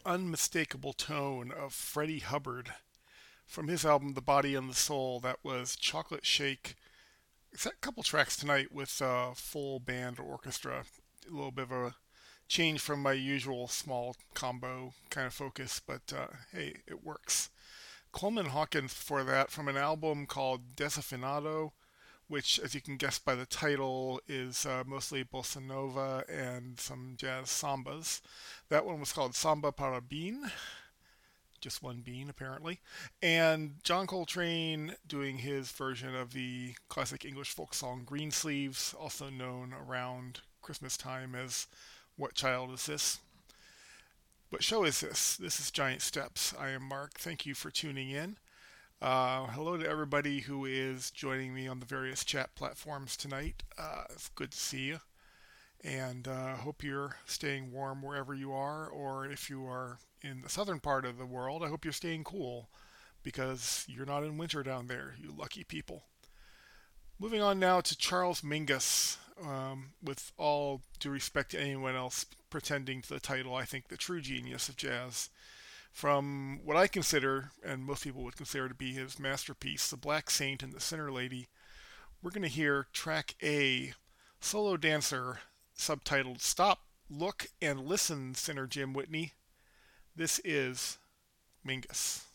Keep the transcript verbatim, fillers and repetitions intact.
unmistakable tone of Freddie Hubbard from his album The Body and the Soul. That was Chocolate Shake. It's a couple tracks tonight with uh, full band orchestra. A little bit of a change from my usual small combo kind of focus, but uh, hey, it works. Coleman Hawkins before that from an album called Desafinado, which, as you can guess by the title, is uh, mostly bossa nova and some jazz sambas. That one was called Samba para Bean, just one bean apparently. And John Coltrane doing his version of the classic English folk song Greensleeves, also known around Christmas time as What Child Is This? What show is this? This is Giant Steps. I am Mark. Thank you for tuning in. Uh, hello to everybody who is joining me on the various chat platforms tonight. Uh, it's good to see you. And uh, hope you're staying warm wherever you are, or if you are in the southern part of the world, I hope you're staying cool because you're not in winter down there, you lucky people. Moving on now to Charles Mingus. Um, with all due respect to anyone else pretending to the title, I think the true genius of jazz. From what I consider, and most people would consider to be his masterpiece, The Black Saint and the Sinner Lady, we're going to hear track A, Solo Dancer, subtitled Stop, Look, and Listen, Sinner Jim Whitney. This is Mingus.